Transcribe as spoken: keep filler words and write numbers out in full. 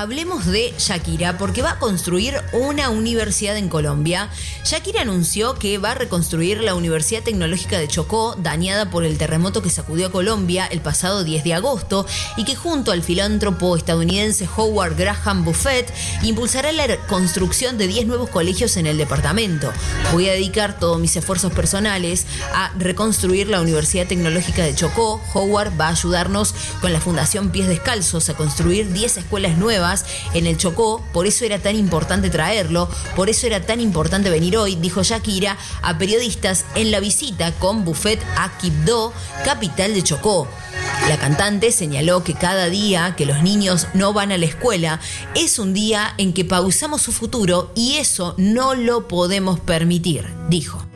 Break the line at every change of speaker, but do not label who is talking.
hablemos de Shakira, porque va a construir una universidad en Colombia. Shakira anunció que va a reconstruir la Universidad Tecnológica de Chocó, dañada por el terremoto que sacudió a Colombia el pasado diez de agosto, y que junto al filántropo estadounidense Howard Graham Buffett impulsará la construcción de diez nuevos colegios en el departamento. Voy a dedicar todos mis esfuerzos personales a reconstruir la Universidad Tecnológica de Chocó. Howard va a ayudarnos con la Fundación Pies Descalzos a construir diez escuelas nuevas en el Chocó. Por eso era tan importante traerlo, por eso era tan importante venir hoy, dijo Shakira a periodistas en la visita con Buffett a Quibdó, capital de Chocó. La cantante señaló que cada día que los niños no van a la escuela es un día en que pausamos su futuro y eso no lo podemos permitir, dijo.